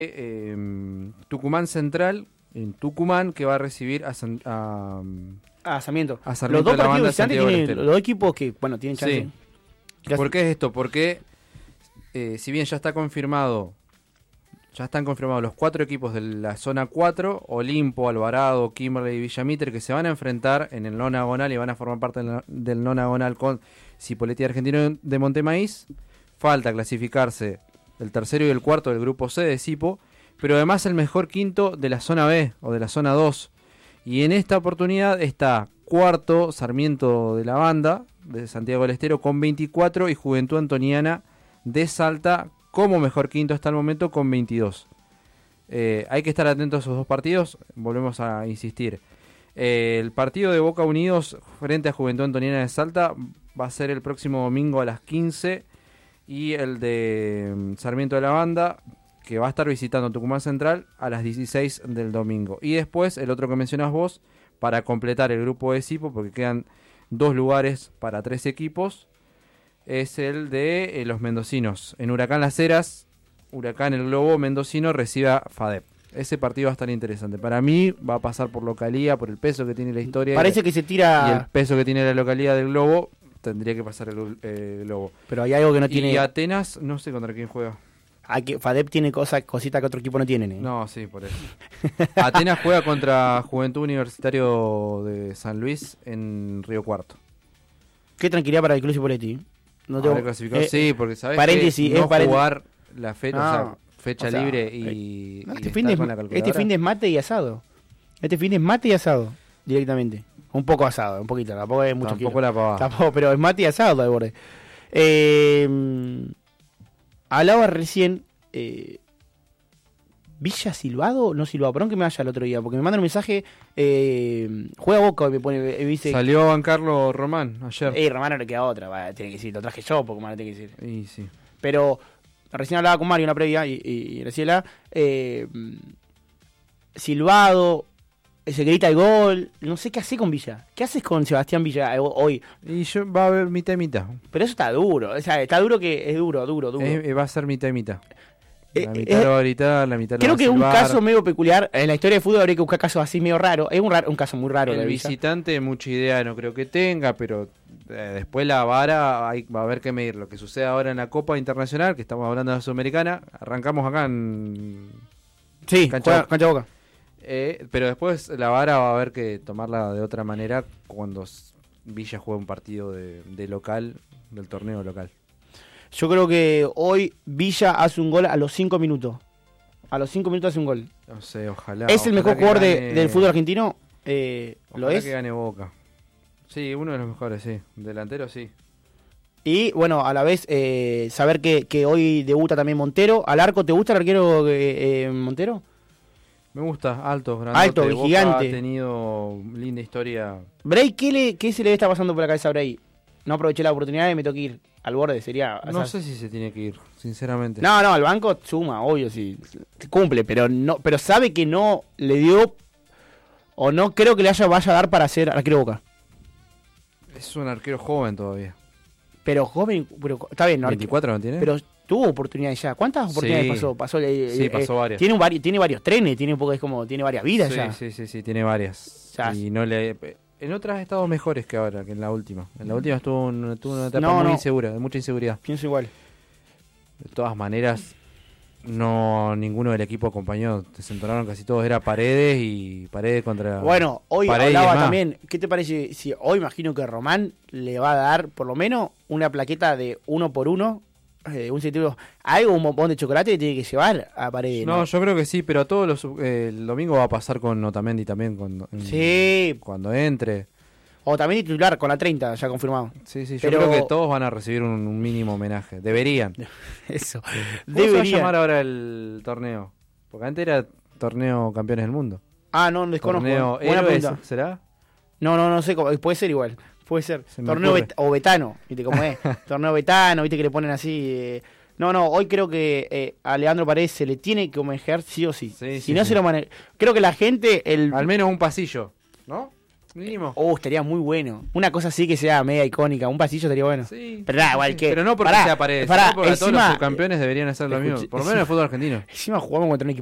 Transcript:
Tucumán Central, en Tucumán, que va a recibir a Sarmiento. A Sarmiento Los dos de la banda partidos Santiago del tienen Estero. los dos equipos que, bueno, tienen chance. Sí. ¿Por qué es esto? Porque si bien ya están confirmados los 4 equipos de la zona 4, Olimpo, Alvarado, Kimberley y Villa Mitre, que se van a enfrentar en el nonagonal y van a formar parte del nonagonal con Cipolletti Argentino de Montemaíz. Falta clasificarse el tercero y el cuarto del grupo C de Cipo, pero además el mejor quinto de la zona B o de la zona 2. Y en esta oportunidad está cuarto Sarmiento de la Banda de Santiago del Estero con 24 y Juventud Antoniana de Salta como mejor quinto hasta el momento con 22. Hay que estar atentos a esos dos partidos, volvemos a insistir. El partido de Boca Unidos frente a Juventud Antoniana de Salta va a ser el próximo domingo a las 15 y el de Sarmiento de la Banda, que va a estar visitando Tucumán Central, a las 16 del domingo. Y después el otro que mencionás vos, para completar el grupo de Cipo, porque quedan 2 lugares para 3 equipos, es el de los mendocinos. En Huracán Las Heras, Huracán el Globo mendocino recibe a FADEP. Ese partido va a estar interesante. Para mí va a pasar por localía, por el peso que tiene la historia. Parece que se tira... Y el peso que tiene la localidad del Globo, tendría que pasar el Globo. Pero hay algo que no tiene... Y Atenas, no sé contra quién juega. FADEP tiene cositas que otro equipo no tiene. No, sí, por eso. Atenas juega contra Juventud Universitario de San Luis en Río Cuarto. Qué tranquilidad para el Club Cipolletti. No tengo clasificado. Sí, porque sabes paréntesis, que no jugar la fecha, fecha libre y este fin es mate y asado. Este fin es mate y asado directamente. Un poco asado, un poquito, tampoco es mucho. Tampoco la pavada. Tampoco, pero es mate y asado al borde. Hablaba recién Villa Silvado, no Silvado, perdón que me vaya el otro día, porque me mandan un mensaje, juega Boca y me pone, dice... Salió Juan Carlos Román ayer. Román no le queda otra, tiene que decir, lo traje yo, porque más tiene que decir. Y sí. Pero recién hablaba con Mario en la previa y Graciela, Silvado, se grita el gol, no sé qué hace con Villa. ¿Qué haces con Sebastián Villa hoy? Y va a haber mitad y mitad. Pero eso está duro, o sea, está duro que es duro. Va a ser mitad y mitad. La mitad lo va a gritar, la mitad lo va a creo que un silbar. caso medio peculiar, en la historia de fútbol habría que buscar casos así medio raros. Es un caso muy raro. El visitante mucha idea no creo que tenga, pero después la vara va a haber que medir. Lo que sucede ahora en la Copa Internacional, que estamos hablando de la Sudamericana, arrancamos acá en... Sí, Cancha Boca. Pero después la vara va a haber que tomarla de otra manera cuando Villa juega un partido de local, del torneo local. Yo creo que hoy Villa hace un gol a los 5 minutos. A los 5 minutos hace un gol. No sé, ojalá. ¿Es el mejor jugador del fútbol argentino? ¿Lo es? Que gane Boca. Sí, uno de los mejores, sí. Delantero, sí. Y bueno, a la vez saber que hoy debuta también Montero. ¿Al arco te gusta el arquero Montero? Me gusta, alto, grandote. Alto, Boca gigante. Ha tenido linda historia. Bray, ¿qué se le está pasando por la cabeza a Bray? No aproveché la oportunidad y me tengo que ir. Al borde sería... No sé si se tiene que ir, sinceramente. No, al banco suma, obvio, sí. Cumple, pero sabe que no le dio... O no creo que le vaya a dar para ser arquero Boca. Es un arquero joven todavía. Pero joven, está bien, ¿no? 24 no tiene. Pero tuvo oportunidades ya. ¿Cuántas oportunidades pasó? Pasó varias. Tiene varios trenes, tiene varias vidas ya. Sí, tiene varias. Ya. Y no le... En otras ha estado mejores que ahora, que en la última. En la última tuvo una etapa muy insegura, de mucha inseguridad. Pienso igual. De todas maneras, ninguno del equipo acompañó. Desentonaron casi todos. Era Paredes contra... Bueno, hoy Paredes hablaba también. ¿Qué te parece si hoy imagino que Román le va a dar por lo menos una plaqueta de 1x1? Un sentido, algo, un bombón de chocolate que tiene que llevar a Paredes. No, yo creo que sí, pero a todos el domingo va a pasar con Otamendi también cuando entre. Otamendi titular con la 30 ya confirmado. Sí, yo creo que todos van a recibir un mínimo homenaje. Deberían. Eso. ¿Cómo se va a llamar ahora el torneo? Porque antes era torneo campeones del mundo. No desconozco. Torneo Héroes, ¿será? No sé, puede ser igual. Puede ser. Torneo o Betano, ¿viste cómo es? Torneo Betano, ¿viste que le ponen así? No, hoy creo que a Leandro Paredes se le tiene que homenajear sí o sí. Si no se lo maneja. Creo que la gente... Al menos un pasillo, ¿no? Mínimo. Estaría muy bueno. Una cosa así que sea media icónica. Un pasillo estaría bueno. Sí. Pero nada, igual Sí. que. Pero no porque sea Paredes, sino porque todos los subcampeones deberían hacer lo mismo. Por lo menos en el fútbol argentino. Encima jugamos contra un equipo